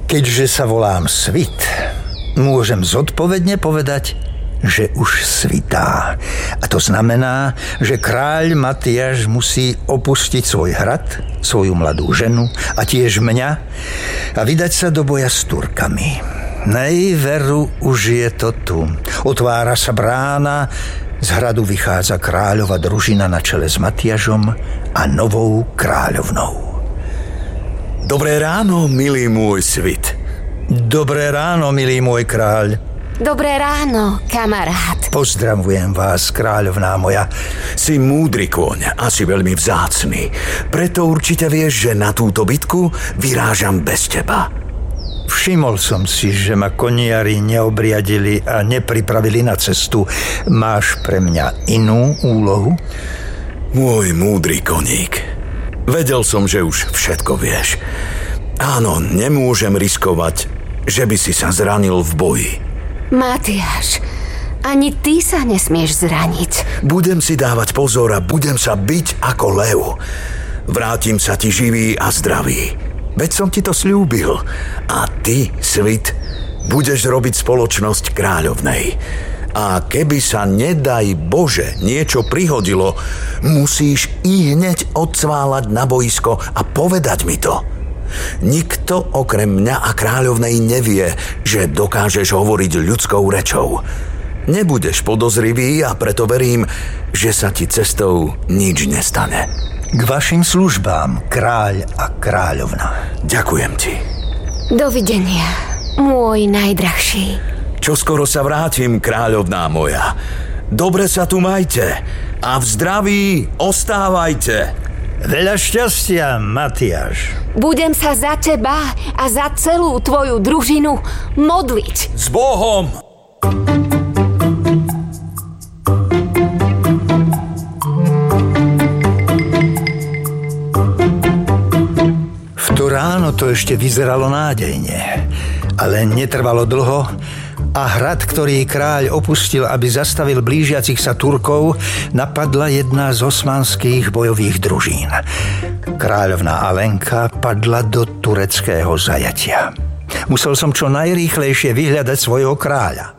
Keďže sa volám Svit, môžem zodpovedne povedať, že už svitá. A to znamená, že kráľ Matiáš musí opustiť svoj hrad, svoju mladú ženu a tiež mňa a vydať sa do boja s Turkami. Nej, veru, už je to tu. Otvára sa brána, z hradu vychádza kráľova družina na čele s Matiášom a novou kráľovnou. Dobré ráno, milý môj Svit. Dobré ráno, milý môj kráľ. Dobré ráno, kamarát. Pozdravujem vás, kráľovná moja. Si múdry kôň a si veľmi vzácny. Preto určite vieš, že na túto bitku vyrážam bez teba. Všimol som si, že ma koniari neobriadili a nepripravili na cestu. Máš pre mňa inú úlohu? Môj múdry koník. Vedel som, že už všetko vieš. Áno, nemôžem riskovať, že by si sa zranil v boji. Matiáš, ani ty sa nesmieš zraniť. Budem si dávať pozor a budem sa biť ako lev. Vrátim sa ti živý a zdravý. Veď som ti to sľúbil. A ty, Svit, budeš robiť spoločnosť kráľovnej. A keby sa, nedaj Bože, niečo prihodilo, musíš i hneď odsváľať na boisko a povedať mi to. Nikto okrem mňa a kráľovnej nevie, že dokážeš hovoriť ľudskou rečou. Nebudeš podozrivý a preto verím, že sa ti cestou nič nestane. K vašim službám, kráľ a kráľovna. Ďakujem ti. Dovidenia, môj najdrahší. Čoskoro sa vrátim, kráľovná moja. Dobre sa tu majte a v zdraví ostávajte. Veľa šťastia, Matiáš. Budem sa za teba a za celú tvoju družinu modliť. S Bohom! V to ráno to ešte vyzeralo nádejne, ale netrvalo dlho a hrad, ktorý kráľ opustil, aby zastavil blížiacich sa Turkov, napadla jedna z osmanských bojových družín. Kráľovná Alenka padla do tureckého zajatia. Musel som čo najrýchlejšie vyhľadať svojho kráľa.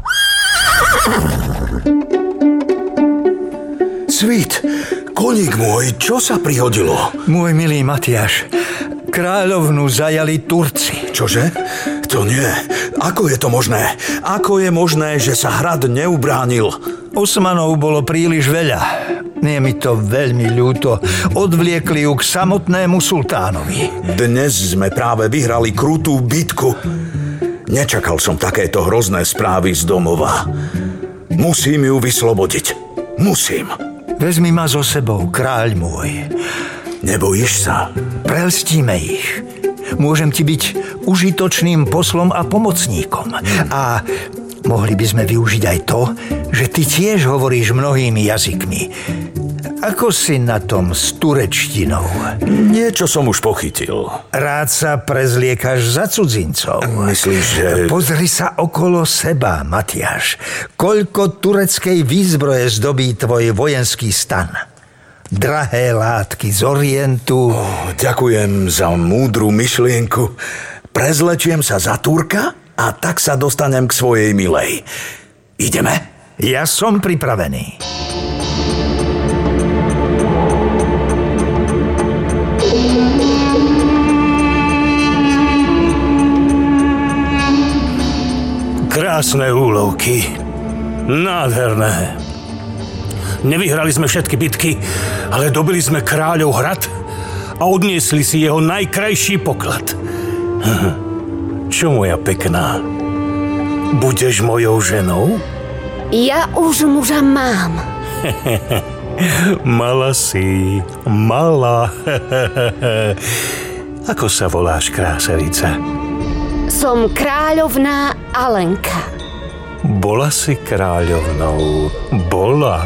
Svit, koník môj, čo sa prihodilo? Môj milý Matiáš, kráľovnu zajali Turci. Čože? To nie. Ako je to možné? Ako je možné, že sa hrad neubránil? Osmanov bolo príliš veľa. Je mi to veľmi ľúto. Odvliekli ju k samotnému sultánovi. Dnes sme práve vyhrali krutú bitku. Nečakal som takéto hrozné správy z domova. Musím ju vyslobodiť. Musím. Vezmi ma so sebou, kráľ môj. Nebojíš sa? Prelstíme ich. Môžem ti byť užitočným poslom a pomocníkom. A mohli by sme využiť aj to, že ty tiež hovoríš mnohými jazykmi. Ako si na tom s turečtinou? Niečo som už pochytil. Rád sa prezliekaš za cudzincov. Myslíš, že... Pozri sa okolo seba, Matiáš. Koľko tureckej výzbroje zdobí tvoj vojenský stan. Drahé látky z Orientu. Ďakujem za múdru myšlienku. Prezlečiem sa za Turka a tak sa dostanem k svojej milej. Ideme? Ja som pripravený. Krásne úlovky. Nádherné. Nevyhrali sme všetky bitky, ale dobili sme kráľov hrad a odniesli si jeho najkrajší poklad. Čo, moja pekná? Budeš mojou ženou? Ja už muža mám. Mala si, mala. Ako sa voláš, kráserica? Som kráľovná Alenka. Bola si kráľovnou. Bola.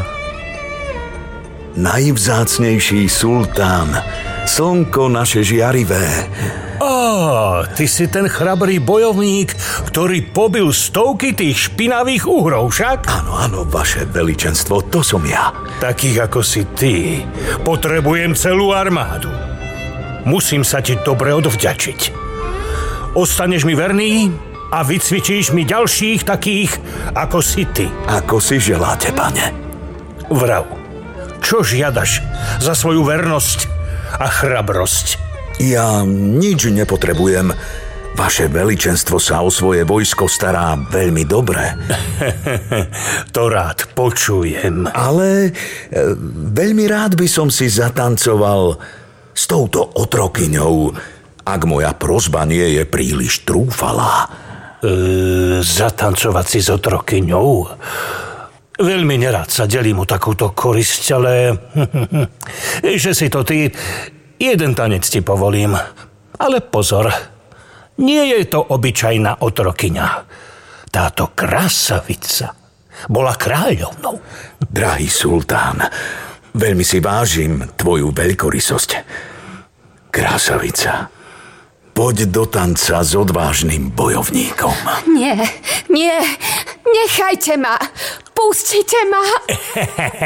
Najvzácnejší sultán, slnko naše žiarivé. Ty si ten chrabrý bojovník, ktorý pobil stovky tých špinavých uhrov, však? Áno, vaše veličenstvo, to som ja. Takých ako si ty, potrebujem celú armádu. Musím sa ti dobre odvďačiť. ostaneš mi verný a vycvičíš mi ďalších takých, ako si ty. Ako si želáte, pane. Vrav, čo žiadaš za svoju vernosť a chrabrosť? Ja nič nepotrebujem. Vaše veličenstvo sa o svoje vojsko stará veľmi dobre. To rád počujem. Ale veľmi rád by som si zatancoval s touto otrokyňou, ak moja prosba nie je príliš trúfalá. Zatancovať si s otrokyňou? Veľmi nerád sa delím o takúto korisť, ale že si to ty, jeden tanec ti povolím. Ale pozor, nie je to obyčajná otrokyňa. Táto krásavica bola kráľovnou. Drahý sultán, veľmi si vážim tvoju veľkorysosť. Krásavica, poď do tanca s odvážnym bojovníkom. Nie, nechajte ma, pustite ma.